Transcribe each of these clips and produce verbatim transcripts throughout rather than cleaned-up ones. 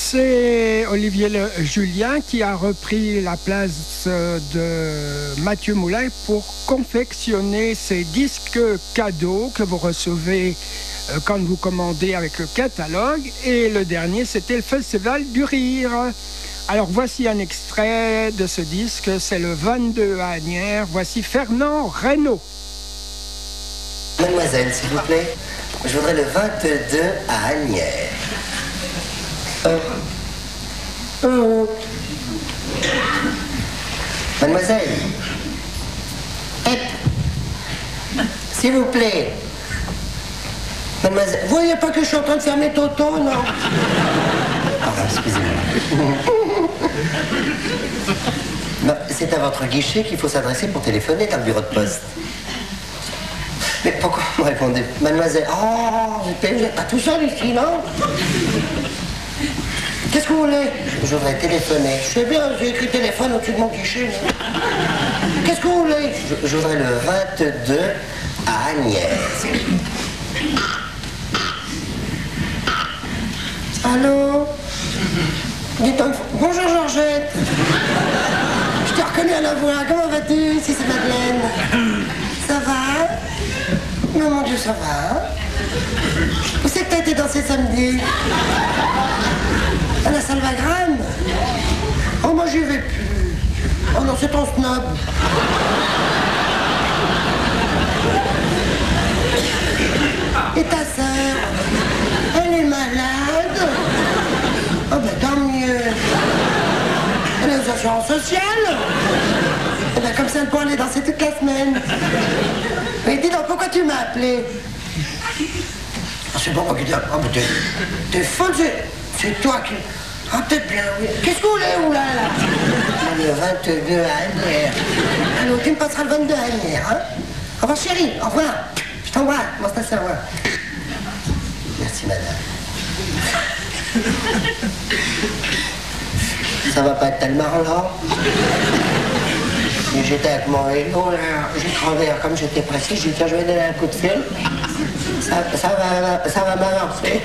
c'est Olivier Le Julien qui a repris la place de Mathieu Moulin pour confectionner ces disques cadeaux que vous recevez quand vous commandez avec le catalogue. Et le dernier, c'était le Festival du Rire. Alors voici un extrait de ce disque, c'est le vingt-deux à Asnières. Voici Fernand Reynaud. Mademoiselle, s'il vous plaît, je voudrais le vingt-deux à Asnières. Euh. Euh. Mademoiselle. Hep. S'il vous plaît. Mademoiselle. Vous voyez pas que je suis en train de fermer Toto, non? Pardon, excusez-moi. Non, c'est à votre guichet qu'il faut s'adresser pour téléphoner dans le bureau de poste. Mais pourquoi vous me répondez? Mademoiselle. Oh, vous n'êtes pas tout seul ici, non? Qu'est-ce que vous voulez? Je, je voudrais téléphoner. Je sais bien, j'ai écrit téléphone au-dessus de mon guichet. Qu'est-ce que vous voulez? je, je voudrais le vingt-deux à Asnières. Allô? Dites bonjour Georgette. Je t'ai reconnu à la voix. Comment vas-tu? Si c'est Madeleine. Ça va? Non, mon Dieu, ça va. Où c'est que t'as été danser samedi? À la Salvagram? Oh, moi, j'y vais plus. Oh non, c'est ton snob. Et ta sœur? Elle est malade? Oh, ben tant mieux. Elle est aux assurances sociales? Eh ben, comme ça, elle pourra aller danser toute la semaine. Mais dis donc, pourquoi tu m'as appelé? Oh, c'est bon, ok, oh, mais t'es, t'es folle, c'est, c'est toi qui... Ah, peut-être bien, oui. Qu'est-ce que vous voulez, oula, là? Le vingt-deux à Asnières. Allô, tu me passeras le vingt-deux à Asnières, hein? Au revoir, chérie, au revoir. Je t'envoie, mon station, au revoir. Merci, madame. Ça va pas être tellement lent. J'étais avec mon vélo, là, j'ai crevé, comme j'étais précis, j'ai dit tiens, je vais donner un coup de fil. Ça, ça va, ça va m'avancer.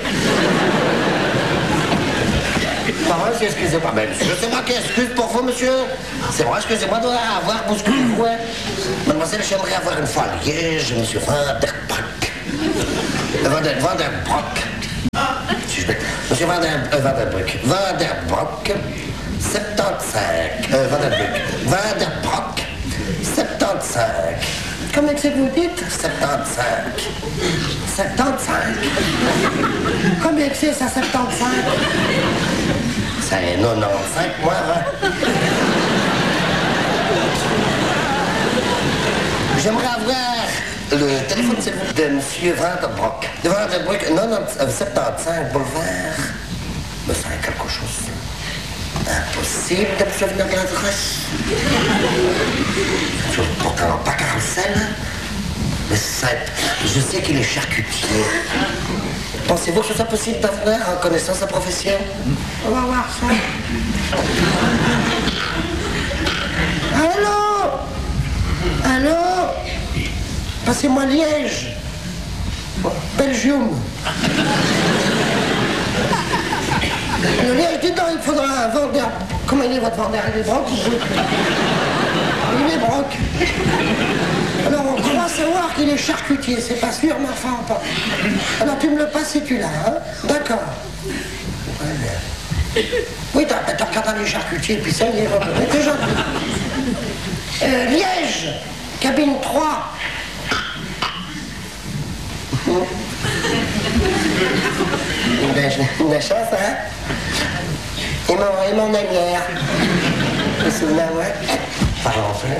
Pardon, excusez-moi, mais monsieur, c'est moi qui excuse pour vous, monsieur. C'est moi, excusez-moi d'avoir bousculé vous. Hein. Mademoiselle, j'aimerais avoir une fois à Liège, monsieur Vanderbroek. Vander, Vanderbroek. Monsieur Vanderbroek, euh, Vanderbroek. Vanderbroek. soixante-quinze. Euh, Vanderbroek. Vanderbroek. soixante-quinze. Comment est-ce que vous dites? soixante-quinze. soixante-quinze. Combien que c'est ça, soixante-quinze? C'est quatre-vingt-quinze, moi, hein? J'aimerais avoir le téléphone de monsieur Vanderbroek. De Vanderbroek, non, non, soixante-quinze, boulevard. Me semble quelque chose. Impossible de me souvenir de l'adresse. Pourtant, pas Carrousel. Mais c'est... Je sais qu'il est charcutier. Pensez-vous que ce soit possible d'avoir en connaissant sa profession? On va voir ça. Allô? Allô? Passez-moi Liège. Belgium. Le Liège, dis donc, il faudra un vendeur. Comment il est votre vendeur? Il est broc? Il est broc. Alors on croit savoir qu'il est charcutier, c'est pas sûr, mais enfin pas. Alors tu me le passes si tu l'as, hein? D'accord. Oui, t'as, t'as regardé les charcutiers, puis ça y est, mais t'es gentil. Euh, Liège, cabine trois. Une la chance, hein? Et mon, et mon Asnières. Je me souviens, ouais. Pardon,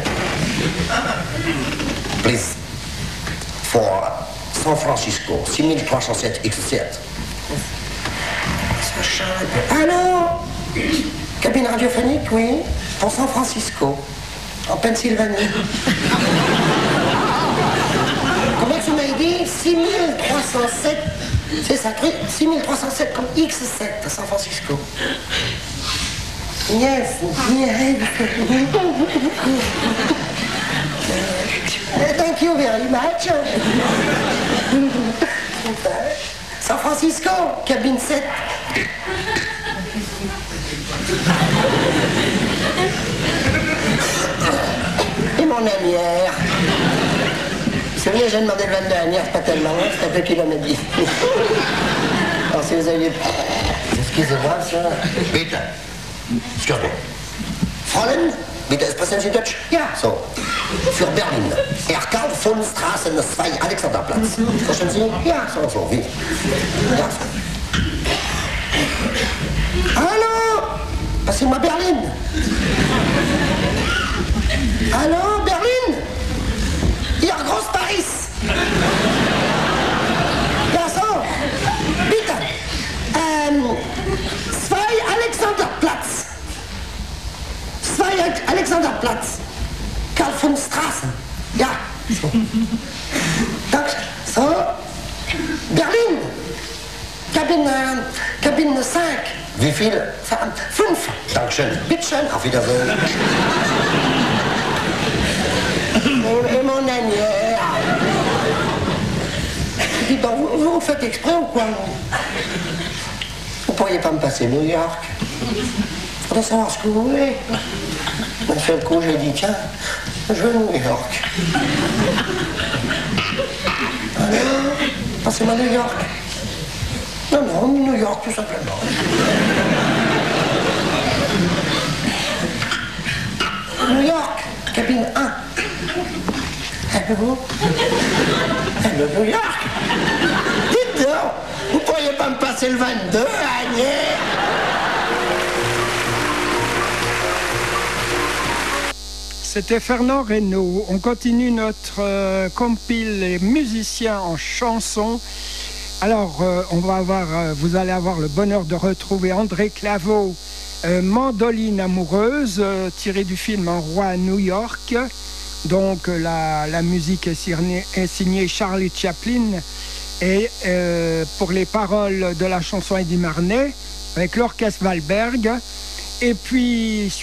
please. For San Francisco, six mille trois cent sept X sept. Ça change. Allô? Cabine radiophonique, oui. Pour San Francisco, en Pennsylvanie. Combien que vous m'avez dit? six mille trois cent sept. C'est ça, six mille trois cent sept comme X sept à San Francisco. Yes, yes. Thank you very much. San Francisco, cabine sept. j'ai demandé le vingt-deux à Agnières, pas tellement loin, c'est à deux kilomètres dix. Alors si vous aviez... Excusez-moi, ça... Bitte. Excuse me. Fräulein, bitte sprechen Sie Deutsch? Ja. So. Für Berlin. Erkarl von Straßen zwei Alexanderplatz. Verstehen Sie? Ja. So, so, wie? Ja. Allô? Passez-moi Berlin. Allô, Berlin? Hier Groß Paris. Ja, so. Bitte. Ähm, zwei Alexanderplatz. Zwei Alexanderplatz. Karl von Straßen. Ja. So. Donc, so. Berlin. Cabine, Cabine cinq. Wie viel? Fünf. Dankeschön. Bitteschön. Auf Wiedersehen. Et, et mon Agnières. Dis donc, vous, vous faites exprès ou quoi? Vous pourriez pas me passer New York? Faudrait savoir ce que vous voulez. D'un seul coup, j'ai dit, tiens, je veux New York. Alors, passez-moi New York. Non, non, New York, tout simplement. New York, cabine un. Allô? Allô, New York? Dites donc, vous pourriez pas me passer le vingt-deux, Agnières? C'était Fernand Reynaud. On continue notre euh, compile les musiciens en chanson. Alors, euh, on va avoir, euh, vous allez avoir le bonheur de retrouver André Claveau, euh, Mandoline amoureuse, euh, tiré du film Un roi à New York. Donc, euh, la, la musique est signée, est signée Charlie Chaplin. Et euh, pour les paroles de la chanson Eddie Marnay, avec l'orchestre Valberg. Et puis,